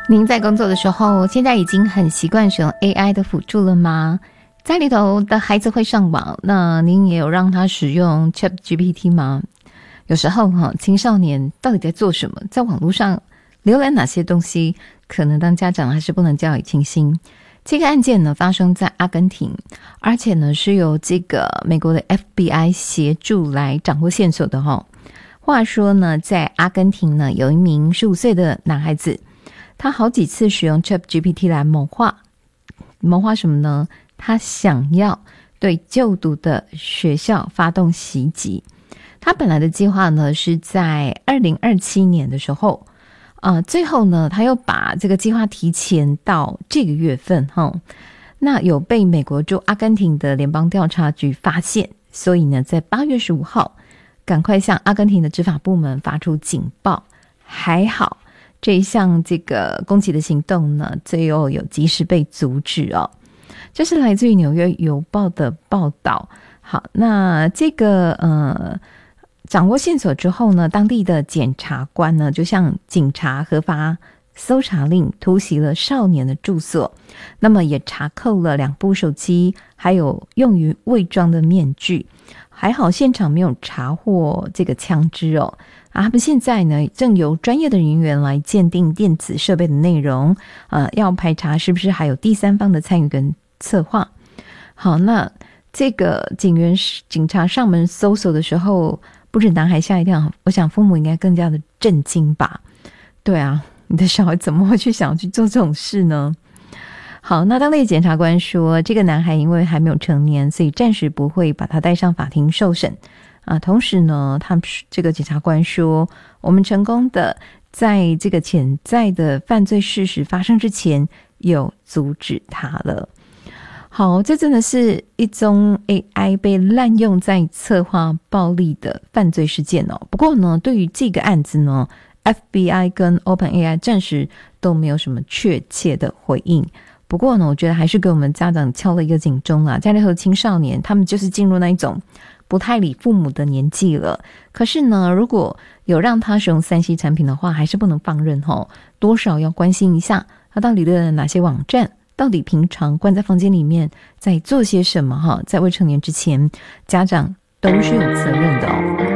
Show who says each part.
Speaker 1: 您在工作的时候，现在已经很习惯使用 AI 的辅助了吗？家里头的孩子会上网，那您也有让他使用 ChatGPT 吗？有时候青少年到底在做什么，在网络上浏览哪些东西，可能当家长还是不能掉以轻心。这个案件呢，发生在阿根廷，而且呢是由这个美国的 FBI 协助来掌握线索的话说呢，在阿根廷呢，有一名15岁的男孩子，他好几次使用 ChatGPT 来谋划什么呢？他想要对就读的学校发动袭击。他本来的计划呢是在2027年的时候，最后呢他又把这个计划提前到这个月份那有被美国驻阿根廷的联邦调查局发现，所以呢在8月15号赶快向阿根廷的执法部门发出警报。还好这一项这个攻击的行动呢，最后有及时被阻止这是来自于纽约邮报的报道。好，那这个掌握线索之后呢，当地的检察官呢就向警察核发搜查令，突袭了少年的住所，那么也查扣了2部手机，还有用于伪装的面具。还好现场没有查获这个枪支他们现在呢正由专业的人员来鉴定电子设备的内容，要排查是不是还有第三方的参与跟策划。好，那这个警察上门搜索的时候，不止男孩吓一跳，我想父母应该更加的震惊吧。对啊，你的小孩怎么会想去做这种事呢？好，那当地检察官说，这个男孩因为还没有成年，所以暂时不会把他带上法庭受审同时呢，他们这个检察官说，我们成功的在这个潜在的犯罪事实发生之前有阻止他了。好，这真的是一宗 AI 被滥用在策划暴力的犯罪事件不过呢，对于这个案子呢， FBI 跟 OpenAI 暂时都没有什么确切的回应。不过呢，我觉得还是给我们家长敲了一个警钟啦。家里头青少年他们就是进入那一种不太理父母的年纪了，可是呢，如果有让他使用 3C 产品的话，还是不能放任多少要关心一下他到底浏览哪些网站，到底平常关在房间里面在做些什么在未成年之前，家长都是有责任的